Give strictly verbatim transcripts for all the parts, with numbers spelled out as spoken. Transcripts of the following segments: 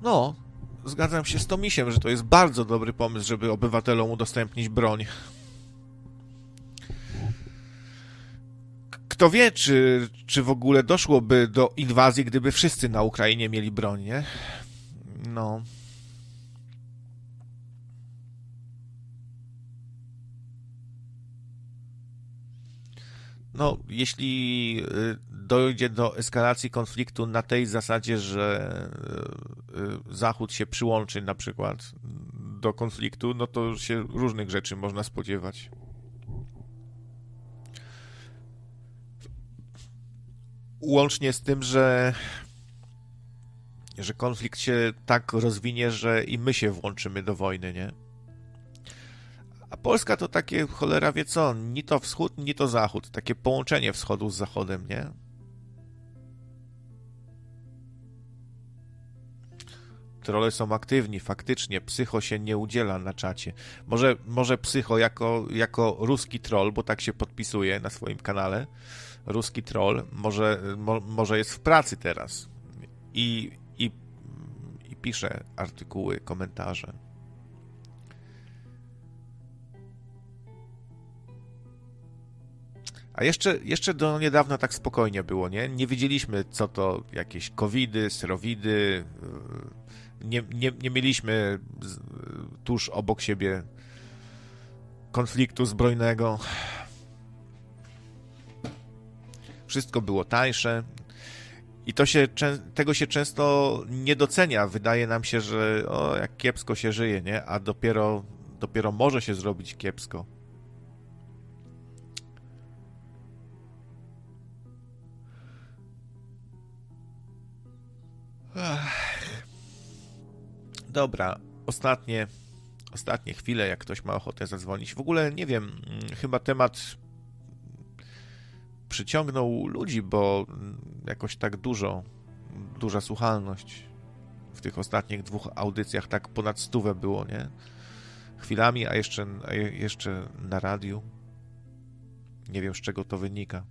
No, zgadzam się z Tomisiem, że to jest bardzo dobry pomysł, żeby obywatelom udostępnić broń. Kto wie, czy, czy w ogóle doszłoby do inwazji, gdyby wszyscy na Ukrainie mieli broń, nie? No. No, jeśli dojdzie do eskalacji konfliktu na tej zasadzie, że Zachód się przyłączy na przykład do konfliktu, no to się różnych rzeczy można spodziewać. Łącznie z tym, że, że konflikt się tak rozwinie, że i my się włączymy do wojny, nie? A Polska to takie, cholera wie co, ni to wschód, ni to zachód. Takie połączenie wschodu z zachodem, nie? Trolle są aktywni, faktycznie. Psycho się nie udziela na czacie. Może, może Psycho jako, jako ruski troll, bo tak się podpisuje na swoim kanale, ruski troll, może, mo, może jest w pracy teraz i, i, i pisze artykuły, komentarze. A jeszcze, jeszcze do niedawna tak spokojnie było, nie? Nie wiedzieliśmy, co to jakieś covidy, serowidy. Nie, nie, nie mieliśmy tuż obok siebie konfliktu zbrojnego. Wszystko było tańsze. I to się, tego się często nie docenia. Wydaje nam się, że o, jak kiepsko się żyje, nie? A dopiero, dopiero może się zrobić kiepsko. Ech. Dobra, ostatnie, ostatnie chwile, jak ktoś ma ochotę zadzwonić. W ogóle nie wiem, chyba temat przyciągnął ludzi, bo jakoś tak dużo, duża słuchalność w tych ostatnich dwóch audycjach, tak ponad stówę było, nie? Chwilami, a jeszcze, a jeszcze na radiu. Nie wiem, z czego to wynika.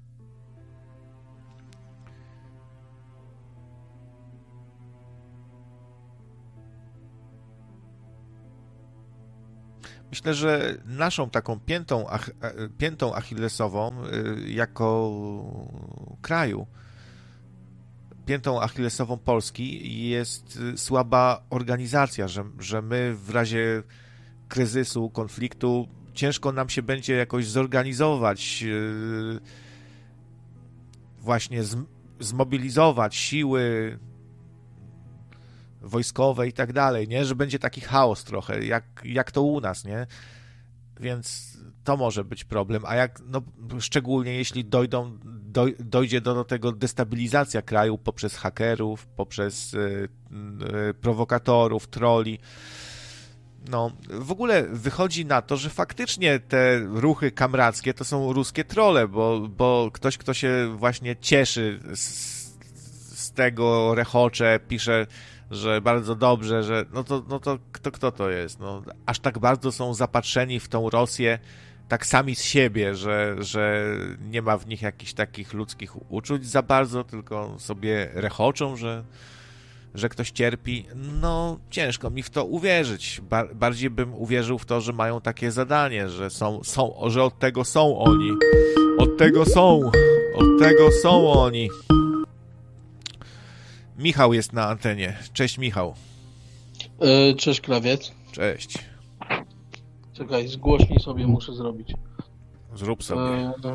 Myślę, że naszą taką piętą, ach, piętą achillesową jako kraju, piętą achillesową Polski jest słaba organizacja, że, że my w razie kryzysu, konfliktu ciężko nam się będzie jakoś zorganizować, właśnie zmobilizować siły wojskowe i tak dalej, nie? Że będzie taki chaos trochę, jak, jak to u nas, nie? Więc to może być problem, a jak, no, szczególnie jeśli dojdą, doj, dojdzie do, do tego destabilizacja kraju poprzez hakerów, poprzez y, y, prowokatorów, troli, no, w ogóle wychodzi na to, że faktycznie te ruchy kamrackie to są ruskie trolle, bo, bo ktoś, kto się właśnie cieszy z, z tego, rechocze, pisze, że bardzo dobrze, że no to, no to kto, kto to jest? No, aż tak bardzo są zapatrzeni w tą Rosję, tak sami z siebie, że, że nie ma w nich jakichś takich ludzkich uczuć za bardzo, tylko sobie rechoczą, że, że ktoś cierpi. No, ciężko mi w to uwierzyć. Bar- bardziej bym uwierzył w to, że mają takie zadanie, że są, są, że od tego są oni. Od tego są. Od tego są oni. Michał jest na antenie. Cześć, Michał. Yy, cześć, Krawiec. Cześć. Czekaj, zgłośnij sobie, muszę zrobić. Zrób sobie. Yy...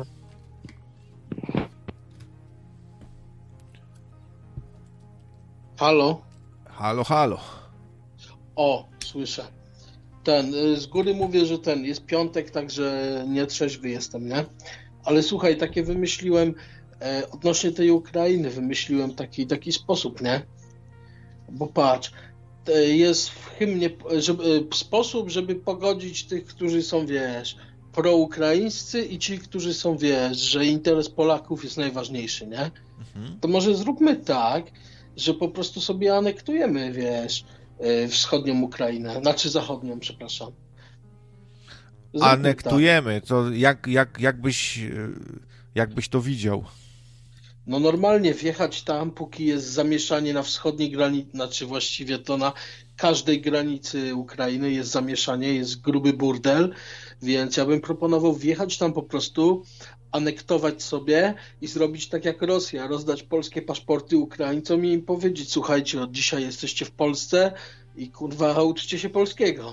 Halo? Halo, halo. O, słyszę. Ten, yy, z góry mówię, że ten, jest piątek, także nie trzeźwy jestem, nie? Ale słuchaj, takie wymyśliłem, yy, odnośnie tej Ukrainy, wymyśliłem taki, taki sposób, nie? Bo patrz, jest w hymnie żeby, sposób, żeby pogodzić tych, którzy są, wiesz, proukraińscy i ci, którzy są, wiesz, że interes Polaków jest najważniejszy, nie? Mhm. To może zróbmy tak, że po prostu sobie anektujemy, wiesz, wschodnią Ukrainę, znaczy zachodnią, przepraszam. Zróbmy anektujemy, tak. To jak, jak, jak byś, jak byś to widział? No normalnie wjechać tam, póki jest zamieszanie na wschodniej granicy, znaczy właściwie to na każdej granicy Ukrainy jest zamieszanie, jest gruby burdel, więc ja bym proponował wjechać tam po prostu, anektować sobie i zrobić tak jak Rosja, rozdać polskie paszporty Ukraińcom i im powiedzieć, słuchajcie, od dzisiaj jesteście w Polsce i kurwa uczcie się polskiego.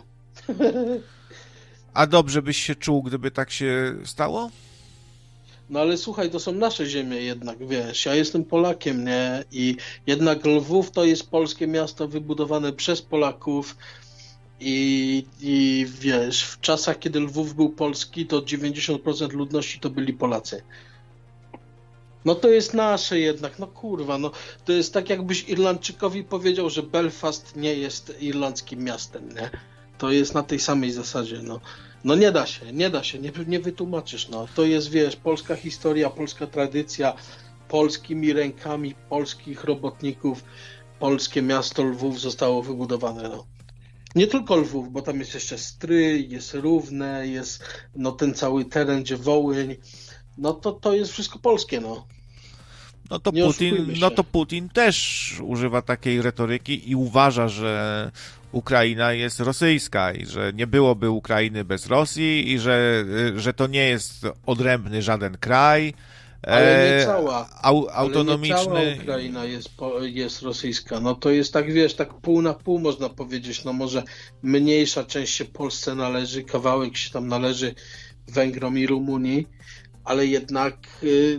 A dobrze byś się czuł, gdyby tak się stało? No ale słuchaj, to są nasze ziemie jednak, wiesz, ja jestem Polakiem, nie? I jednak Lwów to jest polskie miasto wybudowane przez Polaków i, i wiesz, w czasach, kiedy Lwów był polski, to dziewięćdziesiąt procent ludności to byli Polacy. No to jest nasze jednak, no kurwa, no to jest tak jakbyś Irlandczykowi powiedział, że Belfast nie jest irlandzkim miastem, nie? To jest na tej samej zasadzie, no. No nie da się, nie da się, nie, nie wytłumaczysz, no. To jest, wiesz, polska historia, polska tradycja, polskimi rękami polskich robotników, polskie miasto Lwów zostało wybudowane, no. Nie tylko Lwów, bo tam jest jeszcze Stryj, jest Równe, jest no ten cały teren, gdzie Wołyń, no to to jest wszystko polskie, no. No to, Nie Putin, oszukujmy się. no to Putin też używa takiej retoryki i uważa, że Ukraina jest rosyjska i że nie byłoby Ukrainy bez Rosji i że, że to nie jest odrębny żaden kraj. Ale nie cała, au, autonomiczny. Ale nie cała Ukraina jest, jest rosyjska. No to jest tak, wiesz, tak pół na pół można powiedzieć. No może mniejsza część się Polsce należy, kawałek się tam należy Węgrom i Rumunii, ale jednak yy,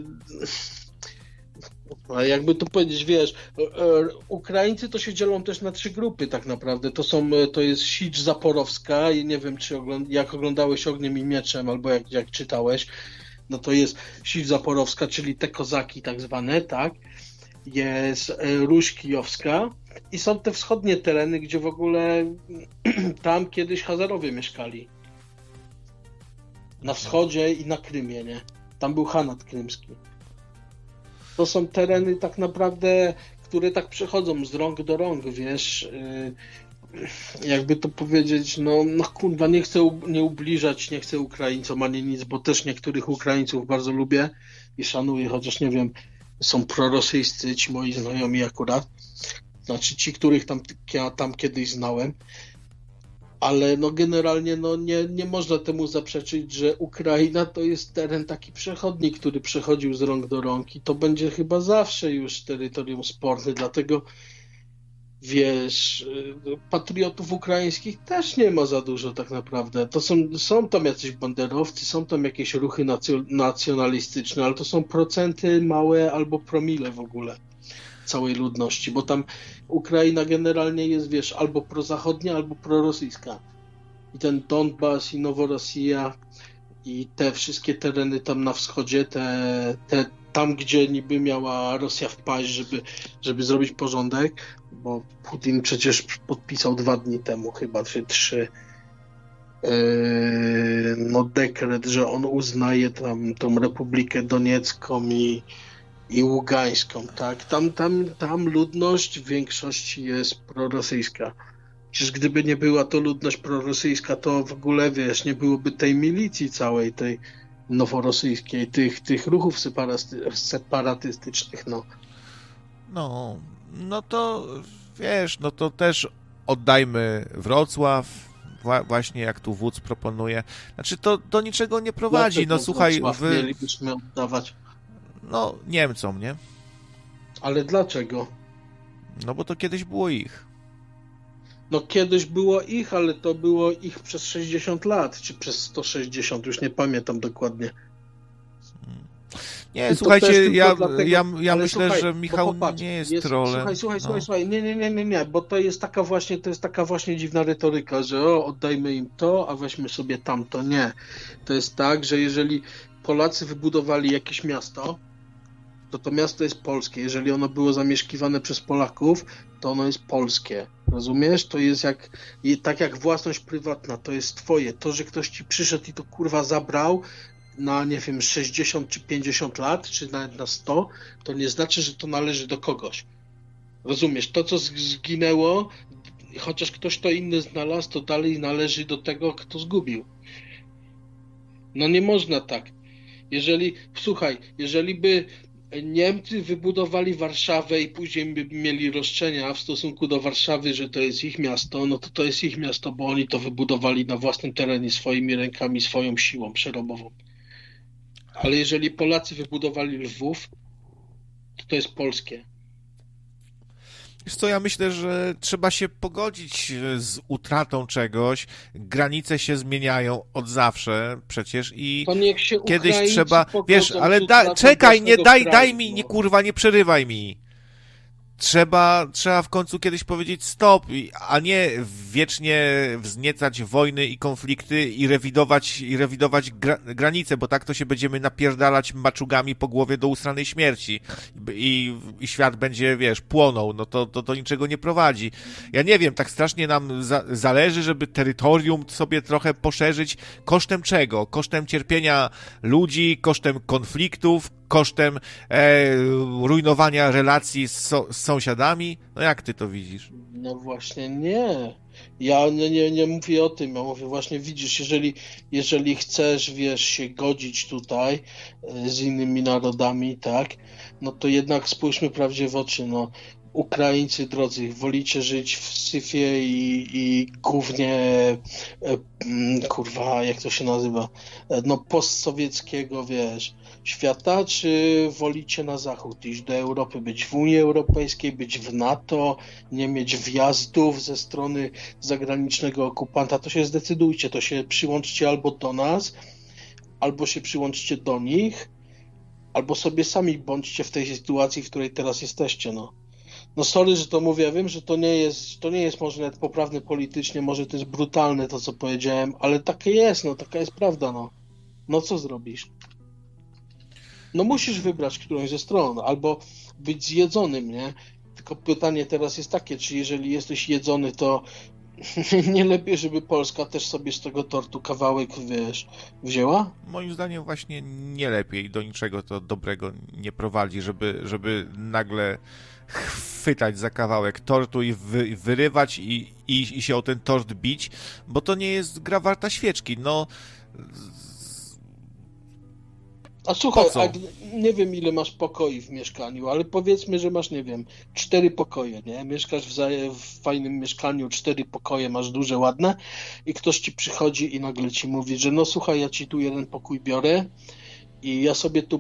jakby to powiedzieć, wiesz, Ukraińcy to się dzielą też na trzy grupy tak naprawdę. To są, to jest Sicz Zaporowska i nie wiem, czy ogląd- jak oglądałeś Ogniem i Mieczem albo jak, jak czytałeś, no to jest Sicz Zaporowska, czyli te kozaki tak zwane, tak? Jest Ruś Kijowska i są te wschodnie tereny, gdzie w ogóle tam kiedyś Hazarowie mieszkali. Na wschodzie i na Krymie, nie? Tam był Hanat Krymski. To są tereny tak naprawdę, które tak przechodzą z rąk do rąk, wiesz, jakby to powiedzieć, no, no kurwa, nie chcę nie ubliżać, nie chcę Ukraińcom ani nic, bo też niektórych Ukraińców bardzo lubię i szanuję, chociaż nie wiem, są prorosyjscy ci moi znajomi akurat, znaczy ci, których tam, ja tam kiedyś znałem, ale no generalnie no nie, nie można temu zaprzeczyć, że Ukraina to jest teren taki przechodni, który przechodził z rąk do rąk i to będzie chyba zawsze już terytorium sporne, dlatego wiesz, patriotów ukraińskich też nie ma za dużo tak naprawdę. To są, są tam jacyś banderowcy, są tam jakieś ruchy nacjo- nacjonalistyczne, ale to są procenty małe albo promile w ogóle całej ludności, bo tam Ukraina generalnie jest, wiesz, albo prozachodnia, albo prorosyjska. I ten Donbas i Noworossija i te wszystkie tereny tam na wschodzie, te, te, tam gdzie niby miała Rosja wpaść, żeby, żeby zrobić porządek, bo Putin przecież podpisał dwa dni temu chyba, czy trzy yy, no dekret, że on uznaje tam tą Republikę Doniecką i i Ługańską, tak? Tam, tam, tam ludność w większości jest prorosyjska. Przecież gdyby nie była to ludność prorosyjska, to w ogóle, wiesz, nie byłoby tej milicji całej, tej noworosyjskiej, tych, tych ruchów separasty- separatystycznych, no. No, no to wiesz, no to też oddajmy Wrocław, wła- właśnie jak tu wódz proponuje. Znaczy to do niczego nie prowadzi, Dlaczego no słuchaj, Wrocław wy, mielibyśmy oddawać? no Niemcom, nie? Ale dlaczego? No bo to kiedyś było ich. No kiedyś było ich, ale to było ich przez sześćdziesiąt lat, czy przez sto sześćdziesiąt, już nie pamiętam dokładnie. Nie, To słuchajcie, też tylko ja, dlatego- ja, ja ale myślę, słuchaj, że bo Michał popatrz, nie jest, jest trolem. Słuchaj, słuchaj, no. słuchaj, słuchaj, nie, nie, nie, nie, nie, bo to jest taka właśnie, to jest taka właśnie dziwna retoryka, że o, oddajmy im to, a weźmy sobie tamto. Nie. To jest tak, że jeżeli Polacy wybudowali jakieś miasto, to to miasto jest polskie. Jeżeli ono było zamieszkiwane przez Polaków, to ono jest polskie. Rozumiesz? To jest jak, i tak jak własność prywatna, to jest twoje. To, że ktoś ci przyszedł i to kurwa zabrał na, nie wiem, sześćdziesiąt czy pięćdziesiąt lat, czy nawet na sto, to nie znaczy, że to należy do kogoś. Rozumiesz? To, co z- zginęło, chociaż ktoś to inny znalazł, to dalej należy do tego, kto zgubił. No nie można tak. Jeżeli, słuchaj, jeżeli by Niemcy wybudowali Warszawę i później by mieli roszczenia w stosunku do Warszawy, że to jest ich miasto, no to to jest ich miasto, bo oni to wybudowali na własnym terenie swoimi rękami, swoją siłą przerobową. Ale jeżeli Polacy wybudowali Lwów, to to jest polskie. Wiesz co, ja myślę, że trzeba się pogodzić z utratą czegoś. Granice się zmieniają od zawsze przecież i To niech się kiedyś Ukraińcy trzeba... pogodzą Wiesz, z ale da, utratą czekaj, nie własnego daj, daj kraju, mi, no. nie kurwa, nie przerywaj mi. Trzeba, trzeba w końcu kiedyś powiedzieć stop, i- a nie wiecznie wzniecać wojny i konflikty i rewidować, i rewidować gra, granice, bo tak to się będziemy napierdalać maczugami po głowie do usranej śmierci i, i świat będzie, wiesz, płonął, no to, to do niczego nie prowadzi. Ja nie wiem, tak strasznie nam za, zależy, żeby terytorium sobie trochę poszerzyć. Kosztem czego? Kosztem cierpienia ludzi, kosztem konfliktów, kosztem e, rujnowania relacji z, so, z sąsiadami? No jak ty to widzisz? No właśnie nie. Ja nie, nie, nie mówię o tym, ja mówię właśnie, widzisz, jeżeli, jeżeli chcesz, wiesz, się godzić tutaj e, z innymi narodami, tak, no to jednak spójrzmy prawdzie w oczy, no. Ukraińcy drodzy, wolicie żyć w syfie i, i gównie, e, mm, kurwa, jak to się nazywa, e, no postsowieckiego, wiesz, świata, czy wolicie na zachód, iść do Europy, być w Unii Europejskiej, być w NATO, nie mieć wjazdów ze strony zagranicznego okupanta, to się zdecydujcie, to się przyłączcie albo do nas, albo się przyłączcie do nich, albo sobie sami bądźcie w tej sytuacji, w której teraz jesteście, no. No sorry, że to mówię, ja wiem, że to nie jest, to nie jest może nawet poprawne politycznie, może to jest brutalne to, co powiedziałem, ale takie jest, no, taka jest prawda, no. No co zrobisz? No musisz wybrać którąś ze stron, albo być zjedzonym, nie? Tylko pytanie teraz jest takie, czy jeżeli jesteś jedzony, to nie lepiej, żeby Polska też sobie z tego tortu kawałek, wiesz, wzięła? Moim zdaniem właśnie nie lepiej, do niczego to dobrego nie prowadzi, żeby, żeby nagle chwytać za kawałek tortu i wy, wyrywać i, i, i się o ten tort bić, bo to nie jest gra warta świeczki, no... A słuchaj, Po co? a nie wiem ile masz pokoi w mieszkaniu, ale powiedzmy, że masz, nie wiem, cztery pokoje, nie? Mieszkasz w, zaje- w fajnym mieszkaniu, cztery pokoje, masz duże, ładne i ktoś ci przychodzi i nagle ci mówi, że no słuchaj, ja ci tu jeden pokój biorę i ja sobie tu